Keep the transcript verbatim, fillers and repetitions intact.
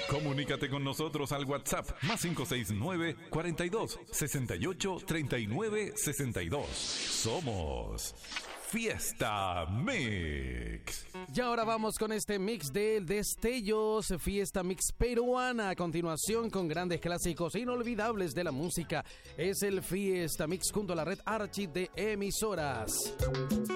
Comunícate con nosotros al WhatsApp más cinco seis nueve, cuarenta y dos, sesenta y ocho, treinta y nueve, sesenta y dos. Somos Fiesta Mix. Y ahora vamos con este mix de Destellos, Fiesta Mix peruana. A continuación, con grandes clásicos inolvidables de la música, es el Fiesta Mix junto a la red Archi de emisoras.